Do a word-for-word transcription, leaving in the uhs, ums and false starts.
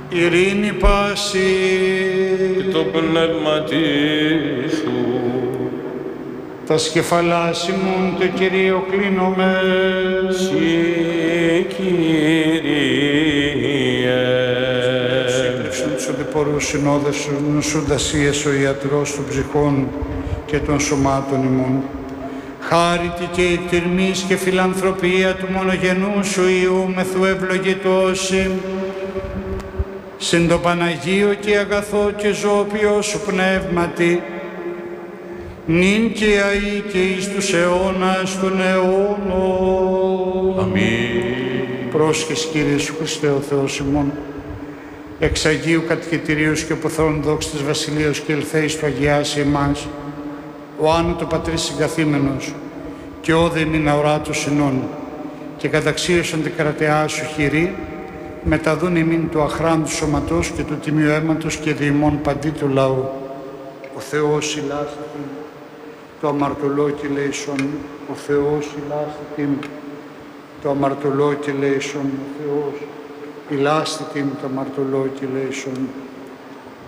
ειρήνη πάση και το πνεύμα σου. Τα σκεφαλάς ημών το Κυρίο κλείνομαι. Συ, Κύριε. Σύκλεψον τους οδηπορούς συνόδευσον, νοσούντας Ιες ο ιατρός των ψυχών και των σωμάτων ημών. Χάρητη και η τυρμής και φιλανθρωπία του μονογενού σου Υιού μεθού ευλογητώσει, συν το Παναγίο και αγαθό και ζώπιο σου πνεύματι, νυν και αεί και εις τους αιώνας των αιώνων. Αμήν. Πρόσχες Κύριε Σου Χριστέ ο Θεός ημών, εξ Αγίου Κατοικητηρίου και ποθών δόξης της Βασιλείας και ελθέης του αγιάσει εμάς, ο Άνω το Πατρίς συγκαθήμενος και όδε ημίν αοράτου συνών, και καταξίωσαν την κρατεά σου χειρή, μεταδούν ημίν του αχράντου σωματός και του τιμίου αίματος και διημών παντί του λαού. Ο Θεός ηλάστην, το αμαρτωλό και λέησον, ο Θεός ηλάστην, το αμαρτωλό και λέησον, ο Θεός ηλάστην, το αμαρτωλό και λέησον.